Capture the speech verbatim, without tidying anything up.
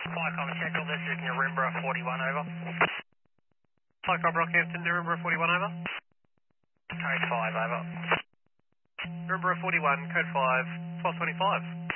Flycom schedule, this is Nirimba forty-one, over. Flycom Rockhampton, Nirimba forty-one, over. Code five, over. Nirimba forty-one, code five, twelve twenty-five.